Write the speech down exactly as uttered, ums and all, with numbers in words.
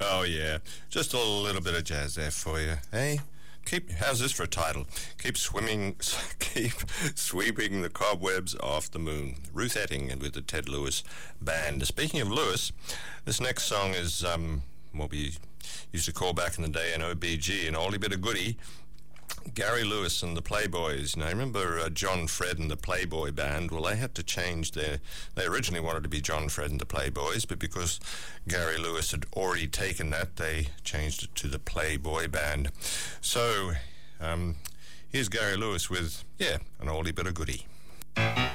Oh, yeah. Just a little bit of jazz there for you, eh? Keep, how's this for a title? Keep swimming, keep sweeping the cobwebs off the moon. Ruth Etting and with the Ted Lewis Band. Speaking of Lewis, this next song is um, what we used to call back in the day an O B G, an oldie bit of goodie. Gary Lewis and the Playboys. Now, I remember uh, John Fred and the Playboy Band. Well, they had to change their... They originally wanted to be John Fred and the Playboys, but because Gary Lewis had already taken that, they changed it to the Playboy Band. So, um, here's Gary Lewis with, yeah, an oldie bit of goodie.